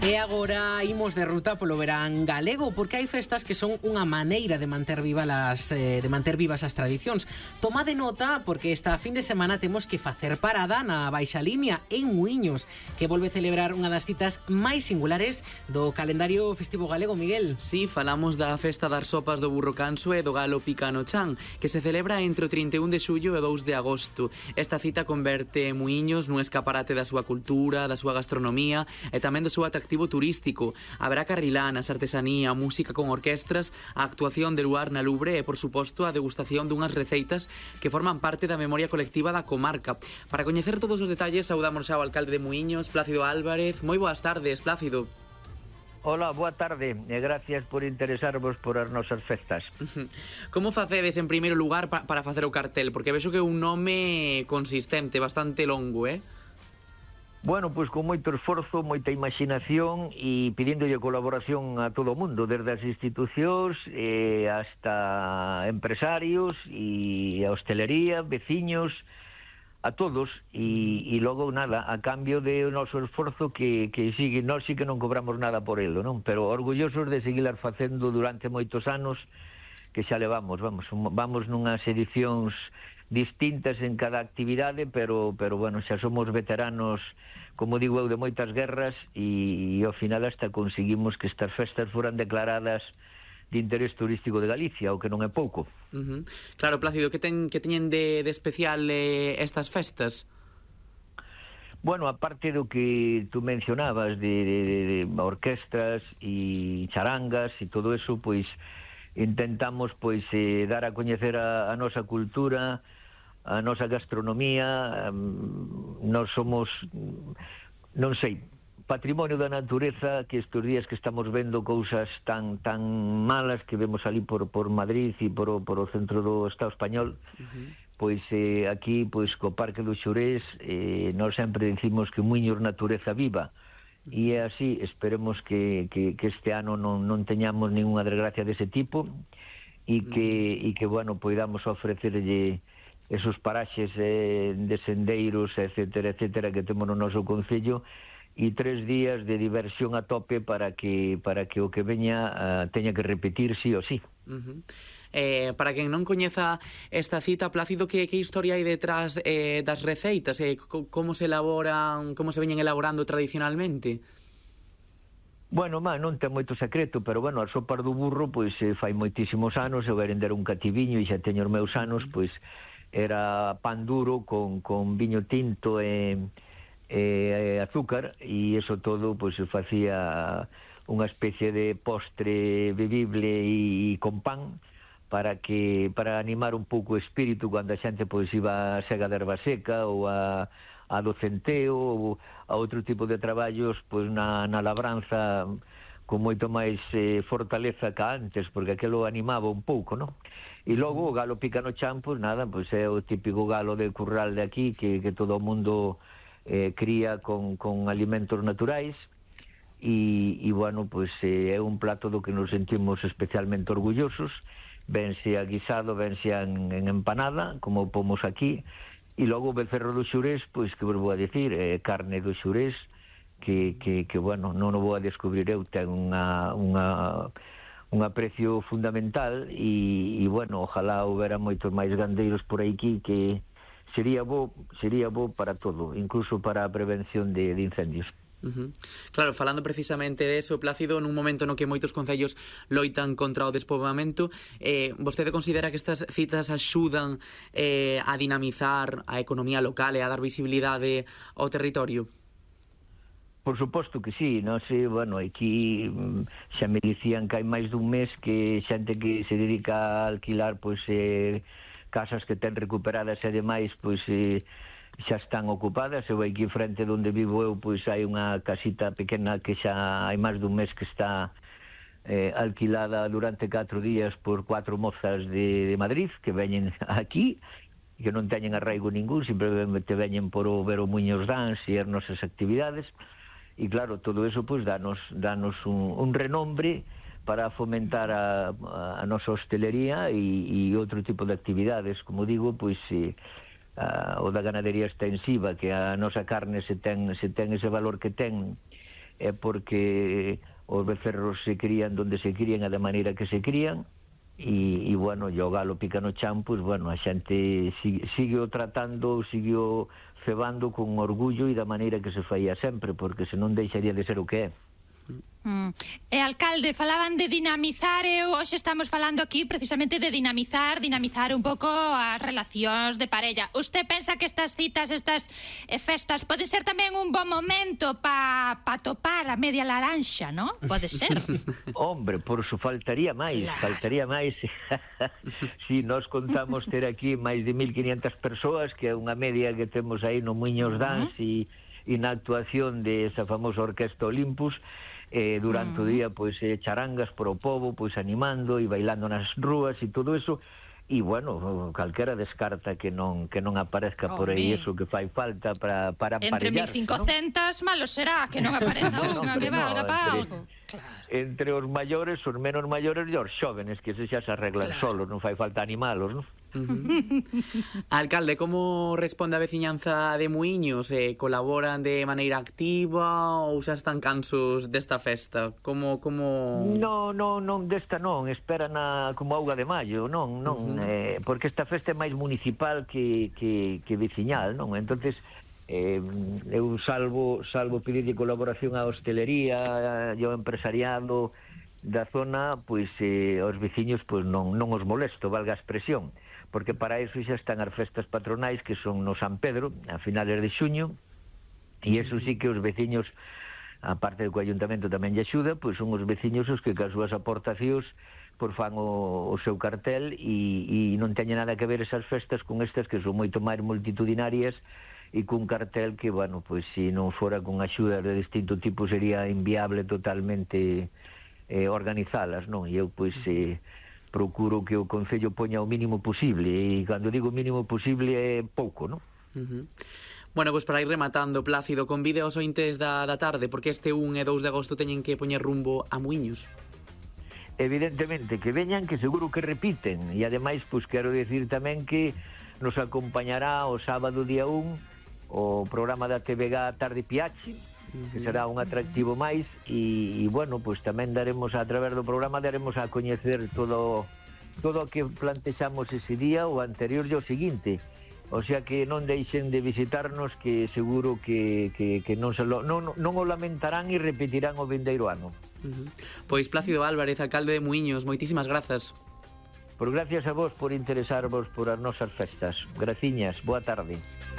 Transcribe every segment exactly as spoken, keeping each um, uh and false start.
E agora imos de ruta polo verán galego, porque hai festas que son unha maneira de manter viva las, eh, de manter vivas as tradicións. Tomade nota, porque esta fin de semana temos que facer parada na Baixa Limia, en Muíños, que volve a celebrar unha das citas máis singulares do calendario festivo galego, Miguel. Sí, falamos da festa das sopas do burro canso e do galo picano chan, que se celebra entre o trinta e un de xullo e o dous de agosto. Esta cita converte Muíños nun escaparate da súa cultura, da súa gastronomía e tamén do seu atractivo turístico. Haberá carrilanas, artesanía, música con orquestras, a actuación de luar na Lubre e, por suposto, a degustación dunhas receitas que forman parte da memoria colectiva da comarca. Para coñecer todos os detalles, saudamos xa ao alcalde de Muíños, Plácido Álvarez. Moi boas tardes, Plácido. Hola, boa tarde e gracias por interesarvos por as nosas festas. Como facedes en primeiro lugar pa para facer o cartel? Porque vexo que é un nome consistente, bastante longo, eh? Bueno, pois con moito esforzo, moita imaginación e pedíndolle colaboración a todo o mundo, desde as institucións eh, hasta empresarios e a hostelería, veciños, a todos, e, e logo nada, a cambio de o noso esforzo que, que sigue, nós sí que non cobramos nada por elo, non? Pero orgullosos de seguir facendo durante moitos anos que xa levamos, vamos, vamos nunhas edicións distintas en cada actividade, pero, pero bueno, xa somos veteranos, como digo eu, de moitas guerras e, e ao final hasta conseguimos que estas festas foran declaradas de interés turístico de Galicia, o que non é pouco. Uh-huh. Claro, Plácido, que, ten, que teñen de, de especial eh, estas festas? Bueno, aparte do que tú mencionabas de, de, de orquestras e charangas e todo eso, pois intentamos pois eh, dar a coñecer a, a nosa cultura, a nosa gastronomía. Um, nós somos, non sei, patrimonio da natureza, que estes días que estamos vendo cousas tan tan malas que vemos ali por, por Madrid e por, por o centro do Estado español, uh-huh. pois eh, aquí, pois co Parque do Xurés, eh, nós sempre dicimos que Muíños natureza viva, e é así. Esperemos que, que, que este ano non, non teñamos ninguna desgracia dese tipo e que, e que bueno, poidamos ofrecerlle esos paraxes eh, de sendeiros, etcétera, etcétera, que temos no noso concello, e tres días de diversión a tope para que para que o que veña uh, teña que repetir sí ou sí. Uh-huh. Eh, para quen non coñeza esta cita, Plácido, que, que historia hai detrás eh, das receitas? Eh, como se elaboran, como se veñen elaborando tradicionalmente? Bueno, má, non ten moito secreto, pero bueno, as sopas do burro, pois eh, fai moitísimos anos, eu era un cativiño e xa teño os meus anos, pois era pan duro con, con viño tinto e, e, e azúcar, e eso todo pois se facía unha especie de postre bebible e, e con pan, para que para animar un pouco o espírito cando a xente pois iba a sega de erva seca ou a, a do centeo ou a outro tipo de traballos pois na, na labranza con moito máis eh, fortaleza que antes, porque aquilo animaba un pouco, non? E logo o galo picano chan, pois nada, pois é o típico galo de curral de aquí que, que todo o mundo eh, cría con, con alimentos naturais e, e bueno, pois eh, é un plato do que nos sentimos especialmente orgullosos. Vense a guisado, vense en, en empanada, como pomos aquí, e logo o becerro do Xurés, pois que vos vou a dicir, é carne do Xurés, que, que, que bueno, non o vou a descubrir eu, ten unha, unha, un aprecio fundamental e, e bueno, ojalá houbera moitos máis gandeiros por aquí, que sería bo, sería bo para todo, incluso para a prevención de, de incendios. Uh-huh. Claro, falando precisamente de eso, Plácido, nun momento no que moitos concellos loitan contra o despoboamento, eh, vostede considera que estas citas axudan eh, a dinamizar a economía local e a dar visibilidade ao territorio? Por suposto que sí, non sei, bueno, aquí xa me dicían que hai máis dun mes que xente que se dedica a alquilar pois eh, casas que ten recuperadas e demais, pois eh, xa están ocupadas. Eu aquí frente onde vivo eu, pois hai unha casita pequena que xa hai máis dun mes que está eh, alquilada durante catro días por cuatro mozas de, de Madrid que veñen aquí, que non teñen arraigo ningún, simplemente veñen por o ver o Muíños Dance e as nosas actividades, e claro, todo eso pois danos, danos un, un renombre para fomentar a, a nosa hostelería e, e outro tipo de actividades. Como digo, pois eh, uh, o da ganadería extensiva, que a nosa carne se ten, se ten ese valor que ten é porque os becerros se crían donde se crían e da maneira que se crían, e, e bueno, e o galo picano chan, pois, bueno, a xente sigue, sigue o tratando, sigue o cebando con orgullo e da maneira que se faía sempre, porque senón deixaría de ser o que é. Mm. E, alcalde, falaban de dinamizar, e hoxe estamos falando aquí precisamente de dinamizar, dinamizar un pouco as relacións de parella. Usted pensa que estas citas, estas eh, festas, pode ser tamén un bon momento pa, pa topar a media laranxa, ¿no? Pode ser. Hombre, por su faltaría máis, claro. faltaría máis. Si nos contamos ter aquí máis de mil quinientas persoas, que é unha media que temos aí no Muiños Dance uh -huh. e, e na actuación de esa famosa Orquesta Olympus, eh, durante mm. o día, pois, eh, charangas por o pobo, pois, animando e bailando nas rúas e todo eso, e, bueno, calquera descarta que non que non aparezca oh, por aí eso que fai falta para para entre mil cincocentas, ¿no? Malo será que non apareza unha que valga para algo. Claro. Entre os maiores, os menos maiores e os xóvenes, que se xa se arreglan claro. solos, non fai falta animalos, non? Uh -huh. Alcalde, como responde a veciñanza de Muiños? Eh, colaboran de maneira activa ou xa están cansos desta festa? Como, como... No, no, non desta non, esperan a, como auga de maio, non, non, uh -huh. eh, porque esta festa é máis municipal que, que, que veciñal, non? Entonces, eh, eu salvo, salvo pedirlle colaboración á hostelería e ao empresariado da zona, pois eh, os veciños pois non, non os molesto, valga a expresión, porque para eso xa están as festas patronais, que son no San Pedro, a finales de xuño, e eso sí que os veciños, aparte do que o Ayuntamento tamén lle axuda, pois son os veciños os que cas súas aportacións por fan o, o seu cartel, e, e non teñen nada que ver esas festas con estas que son moito máis multitudinarias, e cun cartel que, bueno, pois se non fora con axudas de distinto tipo sería inviable totalmente eh, organizalas, non? E eu, pois, eh, procuro que o Concello poña o mínimo posible, e cando digo mínimo posible é pouco, non? Uh -huh. Bueno, pois pues para ir rematando, Plácido, convide aos ointes da, da tarde, porque este un e dous de agosto teñen que poñer rumbo a Muiños. Evidentemente, que veñan, que seguro que repiten, e ademais, pois pues, quero decir tamén que nos acompañará o sábado día un o programa da T V G Tarde Piachi, que será un atractivo máis, e, e bueno, pois tamén daremos, a través do programa, daremos a coñecer todo todo o que plantexamos ese día, o anterior e o seguinte, o sea que non deixen de visitarnos, que seguro que, que, que non, se lo, non, non o lamentarán e repetirán o vindeiro ano. Uh -huh. Pois Plácido Álvarez, alcalde de Muiños, moitísimas grazas. Pois gracias a vos por interesarvos por as nosas festas. Graciñas, boa tarde.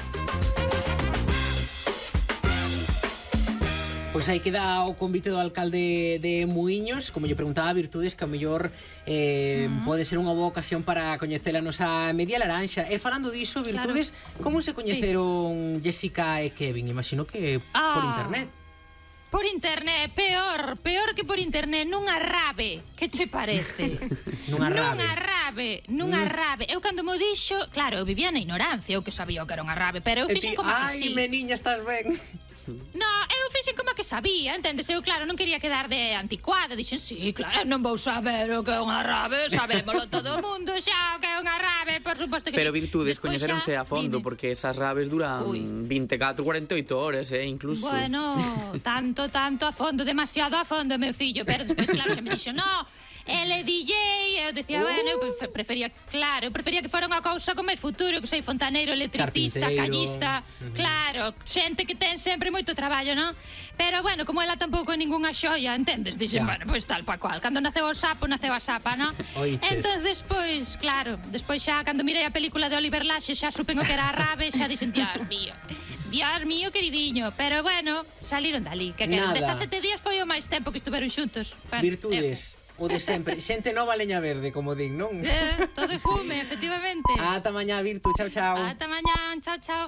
Pois aí queda o convite do alcalde de Muiños. Como lle preguntaba a Virtudes, que a mellor eh, uh -huh. pode ser unha boa ocasión para coñecer a nosa media laranxa. E falando diso, Virtudes, claro. Como se coñeceron sí. Jessica e Kevin? Imagino que ah. por internet. Por internet, peor, peor que por internet, nunha rave. Que che parece? nunha rave. Nunha rave, nunha mm. rave. Eu cando mo dixo, claro, eu vivía na ignorancia, eu que sabía que era unha rave, pero eu fixen como que sí. Ai, meniña, estás ben. No, eu fixen como que sabía, entendes? Eu, claro, non quería quedar de anticuada. Dixen, sí, claro, non vou saber o que é unha rave. Sabémolo todo o mundo xa o que é unha rave, por suposto que pero sí. Virtudes, coñeceronse a fondo, dime. Porque esas raves duran Uy. veinticuatro, cuarenta y oito horas, eh, incluso. Bueno, tanto, tanto a fondo, demasiado a fondo, meu fillo. Pero despois, claro, xa me dixo, no, ele é D J, eu decía, uh. bueno, eu prefería, claro, eu prefería que fora unha cousa con máis futuro, que sei fontaneiro, electricista, callista, uh -huh. claro, xente que ten sempre moito traballo, non? Pero, bueno, como ela tampouco é ningunha xoia, entendes? Dixen, bueno, pois tal pa cual, cando naceu o sapo, naceu a sapa, non? Entón, despois, claro, despois xa, cando mirei a película de Oliver Laxe, xa supen o que era a rave, xa dixen, Dios mío, Dios mío, queridiño, pero, bueno, saliron dali, que que dezasete días foi o máis tempo que estuveron xuntos. Bueno, Virtudes. O de sempre, xente nova leña verde, como din, non? Eh, todo fume, efectivamente. Ata mañá, Virtu, chao, chao. Ata mañá, chao, chao.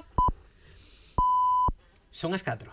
Son as catro.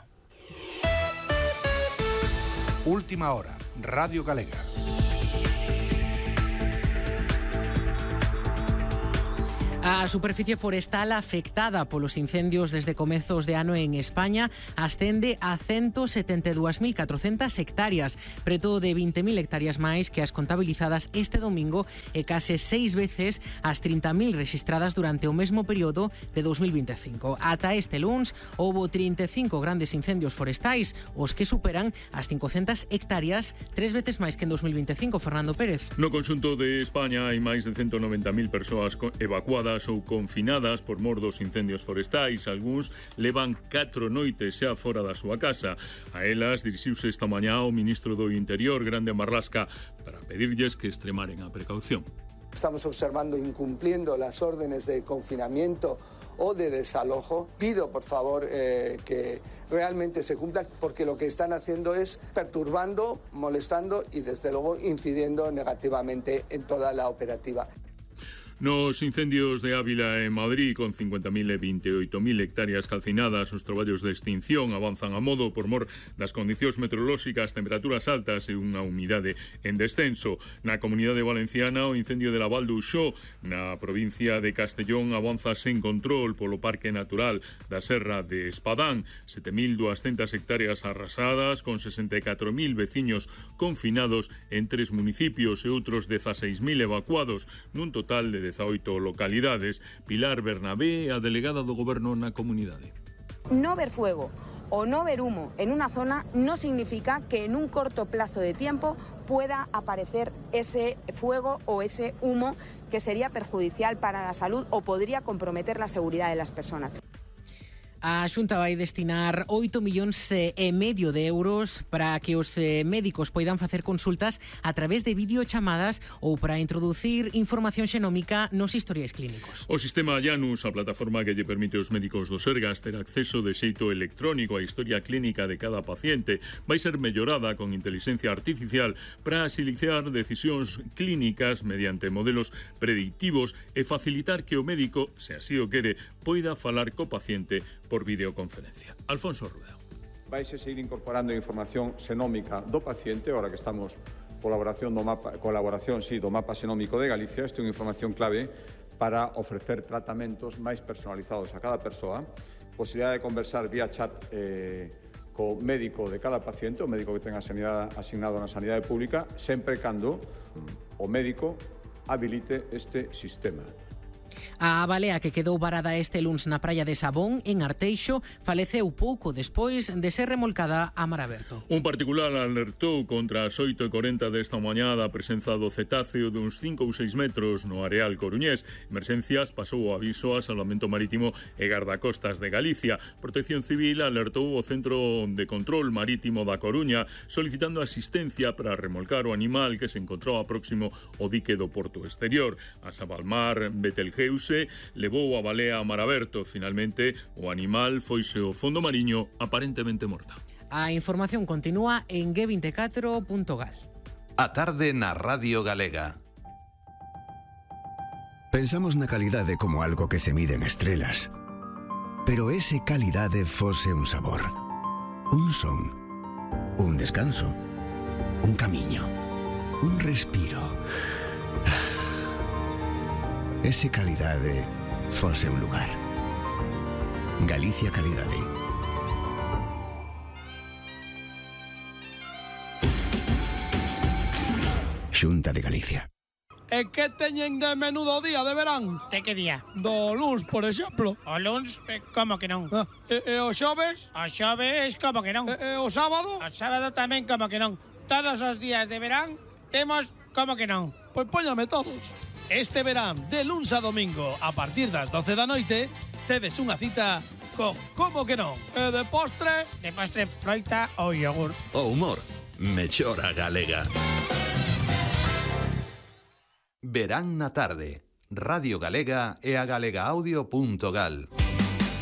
Última hora, Radio Galega. A superficie forestal afectada polos incendios desde comezos de ano en España ascende a ciento setenta e dúas mil catrocentas hectáreas, preto de vinte mil hectáreas máis que as contabilizadas este domingo e case seis veces as trinta mil registradas durante o mesmo período de dos mil vinte e cinco. Ata este luns houbo trinta e cinco grandes incendios forestais, os que superan as cincocentas hectáreas, tres veces máis que en dos mil vinte e cinco. Fernando Pérez. No conxunto de España hai máis de ciento noventa mil persoas evacuadas ou confinadas por mor dos incendios forestais. Algúns levan catro noites xa fora da súa casa. A elas dirixiuse esta mañá o ministro do Interior, Grande Marlasca, para pedirlles que extremaren a precaución. Estamos observando incumpliendo las órdenes de confinamiento o de desalojo. Pido, por favor, eh, que realmente se cumpla, porque lo que están haciendo es perturbando, molestando y, desde luego, incidiendo negativamente en toda la operativa. Nos incendios de Ávila e Madrid, con cincuenta mil e veintioito mil hectáreas calcinadas, os traballos de extinción avanzan a modo por mor das condicións meteorolóxicas, temperaturas altas e unha humidade en descenso. Na Comunidade Valenciana, o incendio de Laval do Uxó, na provincia de Castellón, avanza sen control polo Parque Natural da Serra de Espadán. sete mil duascentas hectáreas arrasadas, con sesenta e catro mil veciños confinados en tres municipios e outros dezaseis mil evacuados, nun total de dezaoito localidades. Pilar Bernabé, a delegada do Goberno na comunidade. No ver fuego o no ver humo en una zona no significa que en un corto plazo de tiempo pueda aparecer ese fuego o ese humo que sería perjudicial para la salud o podría comprometer la seguridad de las personas. A Xunta vai destinar oito millóns e medio de euros para que os médicos poidan facer consultas a través de videochamadas ou para introducir información xenómica nos historiais clínicos. O sistema Janus, a plataforma que lle permite aos médicos do Sergas ter acceso de xeito electrónico á historia clínica de cada paciente, vai ser mellorada con inteligencia artificial para axilizar decisións clínicas mediante modelos predictivos e facilitar que o médico, se así o quere, poida falar co paciente por videoconferencia. Alfonso Rueda. Vaise seguir incorporando información xenómica do paciente, ahora que estamos colaboración do mapa, colaboración sí, do mapa xenómico de Galicia. Esta é unha información clave para ofrecer tratamentos máis personalizados a cada persoa, posibilidade de conversar vía chat eh, co médico de cada paciente, o médico que tenga sanidade asignado na sanidade pública, sempre cando o médico habilite este sistema. A balea que quedou varada este luns na praia de Sabón, en Arteixo, faleceu pouco despois de ser remolcada a mar aberto. Un particular alertou contra as oito e corenta desta mañá da presenza do cetáceo de uns cinco ou seis metros no areal coruñés. Emerxencias pasou o aviso a Salvamento Marítimo e Gardacostas de Galicia. Protección Civil alertou o Centro de Control Marítimo da Coruña, solicitando asistencia para remolcar o animal que se encontraba próximo ao dique do Porto Exterior. A Sabalmar Betelgeuse levou a balea a mar aberto. Finalmente, o animal foise ao fondo mariño aparentemente morta. A información continúa en G veinticuatro punto gal. A tarde na Radio Galega. Pensamos na calidade como algo que se mide en estrelas. Pero ese calidade fose un sabor, un son, un descanso, un camiño, un respiro. Ese calidade fose un lugar. Galicia Calidade. Xunta de Galicia. E que teñen de menudo día de verán? De que día? Do luns, por exemplo. O luns, eh, como que non? Ah, e, e o xoves? O xoves, como que non? E, e o sábado? O sábado tamén, como que non? Todos os días de verán temos como que non? Pois póñame todos. Este verán, de luns a domingo, a partir das doce da noite, tedes unha cita con como que non? E de postre? De postre, froita ou yogur. O humor, mellora galega. Verán na tarde. Radio Galega e a galegaaudio punto gal.